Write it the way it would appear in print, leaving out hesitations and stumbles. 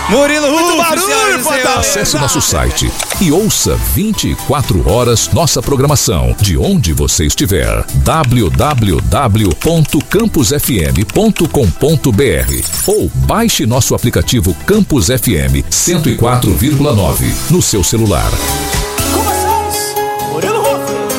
Murilo Ruff, barulho, Fortaleza. Acesse nosso site e ouça 24 horas nossa programação de onde você estiver. www.campusfm.com.br ou baixe nosso aplicativo Campus FM 104,9 no seu celular.